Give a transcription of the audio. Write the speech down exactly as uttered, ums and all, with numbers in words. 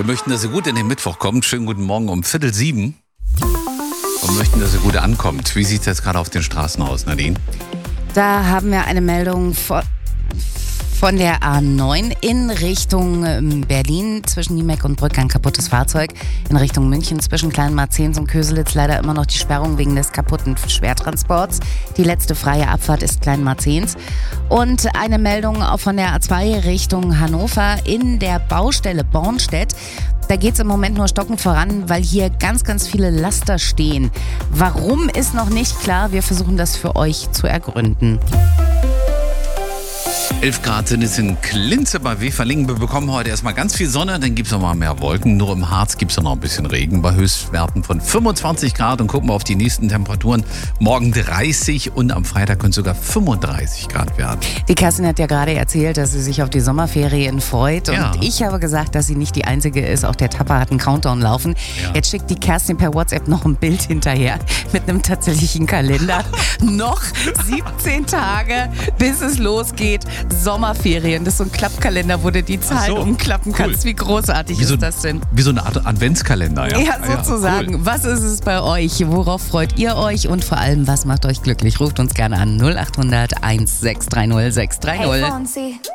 Wir möchten, dass ihr gut in den Mittwoch kommt. Schönen guten Morgen um Viertel sieben. Und möchten, dass ihr gut ankommt. Wie sieht es jetzt gerade auf den Straßen aus, Nadine? Da haben wir eine Meldung von, von der A neun in Richtung Berlin. Zwischen Niemek und Brück ein kaputtes Fahrzeug. In Richtung München zwischen Kleinmarzens und Köselitz leider immer noch die Sperrung wegen des kaputten Schwertransports. Die letzte freie Abfahrt ist Kleinmarzens. Und eine Meldung auch von der A zwei Richtung Hannover in der Baustelle Bornstedt. Da geht es im Moment nur stockend voran, weil hier ganz, ganz viele Laster stehen. Warum ist noch nicht klar. Wir versuchen das für euch zu ergründen. elf Grad sind es in Klinze bei Weferlingen. Wir bekommen heute erstmal ganz viel Sonne, dann gibt es noch mal mehr Wolken. Nur im Harz gibt es noch ein bisschen Regen bei Höchstwerten von fünfundzwanzig Grad. Und gucken wir auf die nächsten Temperaturen. Morgen dreißig und am Freitag können es sogar fünfunddreißig Grad werden. Die Kerstin hat ja gerade erzählt, dass sie sich auf die Sommerferien freut. Und Ja. ich habe gesagt, dass sie nicht die Einzige ist. Auch der Tapper hat einen Countdown laufen. Ja. Jetzt schickt die Kerstin per WhatsApp noch ein Bild hinterher mit einem tatsächlichen Kalender. Noch siebzehn Tage, bis es losgeht. Sommerferien. Das ist so ein Klappkalender, wo du die Zahlen so, umklappen cool. kannst. Wie großartig Wie so, ist das denn? wie so eine Art Adventskalender. Ja, Ja, Ah, sozusagen. cool. Was ist es bei euch? Worauf freut ihr euch? Und vor allem, was macht euch glücklich? Ruft uns gerne an null acht hundert eins sechs drei null sechs drei null. Hey, Fonzie.